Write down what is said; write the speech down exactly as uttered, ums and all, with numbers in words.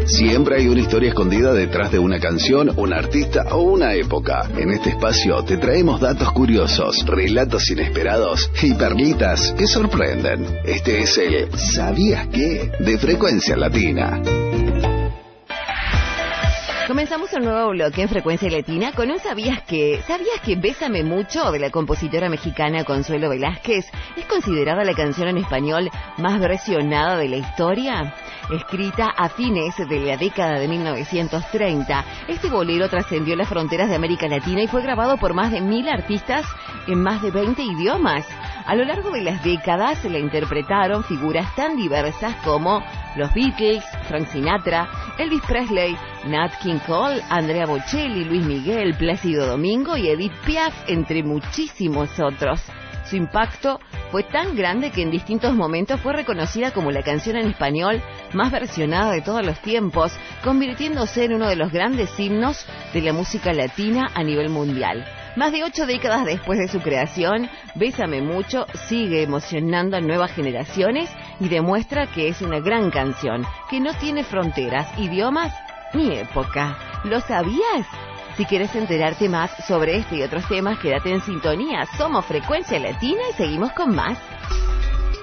Siempre hay una historia escondida detrás de una canción, un artista o una época. En este espacio te traemos datos curiosos, relatos inesperados y perlitas que sorprenden. Este es el ¿Sabías qué? De Frecuencia Latina. Comenzamos un nuevo bloque en Frecuencia Latina con un ¿Sabías qué? ¿Sabías que Bésame Mucho, de la compositora mexicana Consuelo Velázquez, es considerada la canción en español más versionada de la historia? Escrita a fines de la década de mil novecientos treinta, este bolero trascendió las fronteras de América Latina y fue grabado por más de mil artistas en más de veinte idiomas. A lo largo de las décadas se la interpretaron figuras tan diversas como los Beatles, Frank Sinatra, Elvis Presley, Nat King Cole, Andrea Bocelli, Luis Miguel, Plácido Domingo y Edith Piaf, entre muchísimos otros. Su impacto fue tan grande que en distintos momentos fue reconocida como la canción en español más versionada de todos los tiempos, convirtiéndose en uno de los grandes himnos de la música latina a nivel mundial. Más de ocho décadas después de su creación, Bésame Mucho sigue emocionando a nuevas generaciones y demuestra que es una gran canción, que no tiene fronteras, idiomas ni época. ¿Lo sabías? Si quieres enterarte más sobre este y otros temas, quédate en sintonía. Somos Frecuencia Latina y seguimos con más.